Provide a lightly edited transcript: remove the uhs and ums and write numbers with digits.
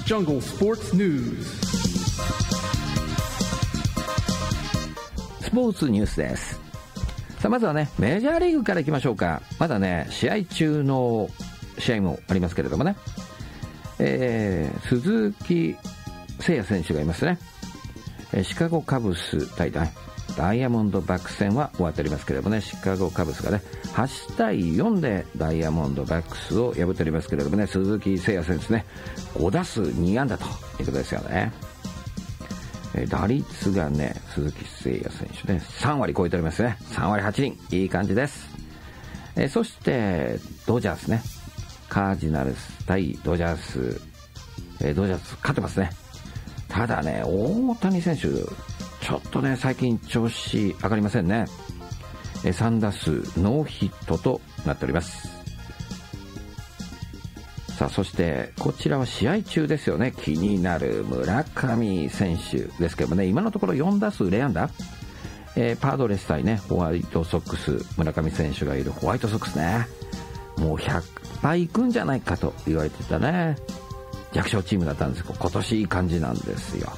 Jungle Sports News。 スポーツニュースです。さあまずはね、メジャーリーグからいきましょうか。まだね、試合中の試合もありますけれどもね、鈴木誠也選手がいますね。シカゴカブス対ダイヤモンドバックス戦は終わっておりますけれどもね、シカゴカブスがね8対4でダイヤモンドバックスを破っておりますけれどもね、鈴木誠也選手ね5打数2安打ということですよね。打率がね、鈴木誠也選手ね3割超えておりますね。3割8厘、いい感じです。そしてドジャースね、カージナルス対ドジャース、ドジャース勝ってますね。ただね、大谷選手ちょっとね最近調子上がりませんね。3打数ノーヒットとなっております。さあそしてこちらは試合中ですよね。気になる村上選手ですけどもね、今のところ4打数0安打、パドレス対ねホワイトソックス、村上選手がいるホワイトソックスね、もう100敗いくんじゃないかと言われてたね弱小チームだったんですけど、今年いい感じなんですよ。